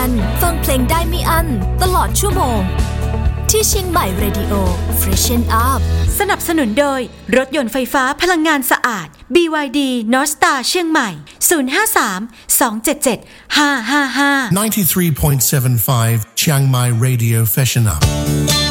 วันฟังเพลงได้ไม่อั้นตลอดชั่วโมงที่เชียงใหม่ Radio Freshen Up สนับสนุนโดยรถยนต์ไฟฟ้าพลังงานสะอาด BYD North Star เชียงใหม่053 277 555 93.75 Chiang Mai Radio Freshen Up